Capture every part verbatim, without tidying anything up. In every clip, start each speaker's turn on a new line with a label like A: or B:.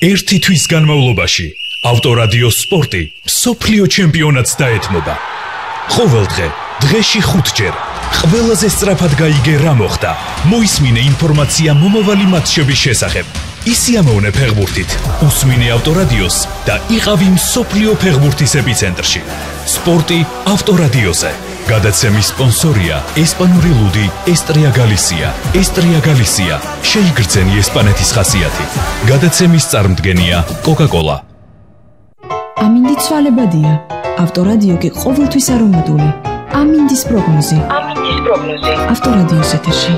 A: ერთი თვის განმავლობაში ავტორადიო სპორტი მსოფლიო ჩემპიონატს დაეთმობა. ყოველდღე, დღეში ხუთჯერ, ყველაზე სწრაფად გაიგე რა მოხდა. მოისმინე ინფორმაცია მომავალი მატჩების შესახებ. ისიამოვნე ფეხბურთით, უსმინე ავტორადიოს და იყავი მსოფლიო ფეხბურთის ეპიცენტრში. სპორტი ავტორადიოზე. გადაცემის სპონსორია ესპანური ლუდი ესტრია გალისია. ესტრია გალისია. შეიგრძენი ესპანეთის ხასიათი. გადაცემის წარმდგენია კოკა-კოლა.
B: ამინდი ცვალებადია. ავტორადიო კი ყოველთვის არომატული. ამინდის პროგნოზი.
C: ამინდის პროგნოზი.
B: ავტორადიოს ეთერში.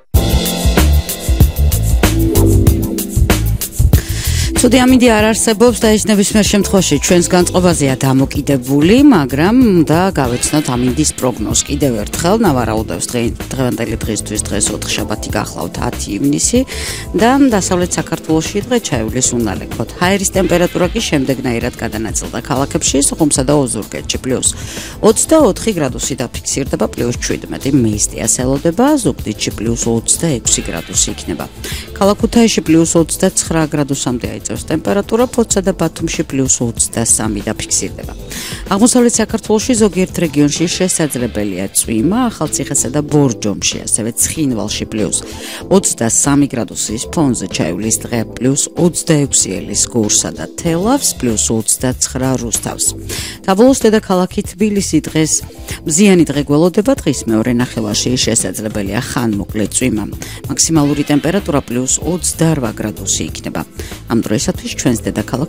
D: ცუდი ამინდი არ არსებობს და ის ნებისმიერ შემთხვევაში ჩვენს განწყობაზეა დამოკიდებული, მაგრამ და გავეცნოთ ამინდის პროგნოზს. კიდევ ერთხელ ნავარაუდევს დღევანდელი დღისთვის დღეს ოთხშაბათი გახლავთ ათი ივნისი და დასავლეთ საქართველოში დღე ჩაივლის უნალექოთ. ჰაერის ტემპერატურა კი შემდეგნაირად გადანაწილდა ქალაქებში, სოხუმსა და ოზურგეთში პლუს ოცდაოთხი გრადუსი დაფიქსირდება, პლუს შვიდმეტი მეისტიას ელოდება, ზუგდიდში პლუს ოცდაექვსი გრადუსი იქნება. ქალაქ ქუთაისში პლუს ოცდაცხრა გრადუსამდე იწევს ტემპერატურა, ფოთსა და ბათუმში პლუს ოცდასამი დაფიქსირდება. აღმოსავლეთ საქართველოში ზოგიერთ რეგიონში შესაძლებელია წვიმა, ახალციხესა და ბორჯომში, ასევე ცხინვალში პლუს ოცდასამი გრადუსის ფონზე ჩაივლის დღე, პლუს ოცდაექვსი ელის გურსა და თელავს, პლუს ოცდაცხრა რუსთავს. დაბოლოს დედაქალაქი თბილისი დღეს მზიანი დღე გველოდება, დღის მეორე ნახევარში შესაძლებელია ხანმოკლე წვიმა. მაქსიმალური ტემპერატურა პლუს ოცდარვა გრადუსი იქნება. ამ დროისათვის ჩვენს დედაქალაქ